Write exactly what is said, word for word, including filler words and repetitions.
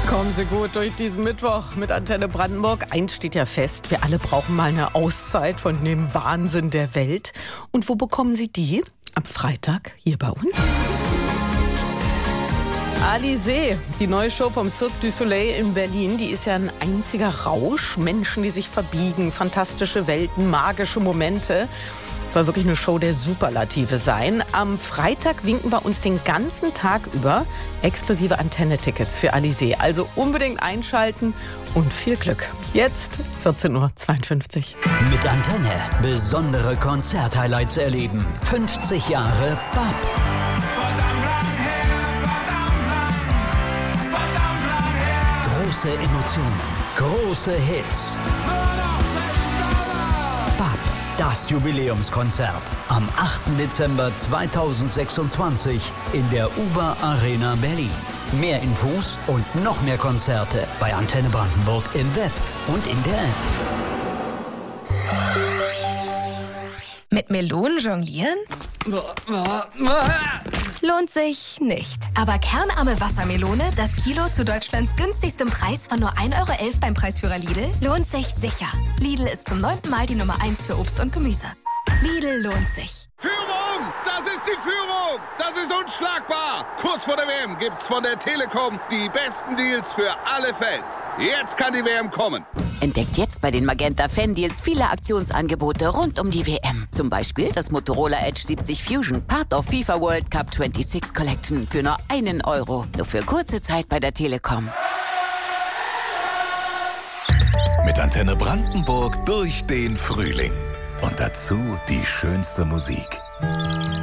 Kommen Sie gut durch diesen Mittwoch mit Antenne Brandenburg. Eins steht ja fest, wir alle brauchen mal eine Auszeit von dem Wahnsinn der Welt. Und wo bekommen Sie die? Am Freitag hier bei uns. Alizée, die neue Show vom Cirque du Soleil in Berlin, die ist ja ein einziger Rausch. Menschen, die sich verbiegen, fantastische Welten, magische Momente. Soll wirklich eine Show der Superlative sein. Am Freitag winken bei uns den ganzen Tag über exklusive Antenne-Tickets für Alizée. Also unbedingt einschalten und viel Glück. Jetzt vierzehn Uhr zweiundfünfzig. Mit Antenne besondere Konzert-Highlights erleben. fünfzig Jahre B A P. Große Emotionen, große Hits. B A P, das Jubiläumskonzert. Am achten Dezember zweitausendsechsundzwanzig in der U B A Arena Berlin. Mehr Infos und noch mehr Konzerte bei Antenne Brandenburg im Web und in der App. Mit Melonen jonglieren? Lohnt sich nicht. Aber kernarme Wassermelone, das Kilo zu Deutschlands günstigstem Preis von nur ein Euro elf beim Preisführer Lidl, lohnt sich sicher. Lidl ist zum neunten Mal die Nummer eins für Obst und Gemüse. Lidl lohnt sich. Führung! Das ist die Führung! Das ist unschlagbar! Kurz vor der W M gibt's von der Telekom die besten Deals für alle Fans. Jetzt kann die W M kommen. Entdeckt jetzt bei den Magenta Fan-Deals viele Aktionsangebote rund um die W M. Zum Beispiel das Motorola Edge siebzig Fusion, Part of FIFA World Cup sechsundzwanzig Collection für nur einen Euro. Nur für kurze Zeit bei der Telekom. Mit Antenne Brandenburg durch den Frühling. Und dazu die schönste Musik.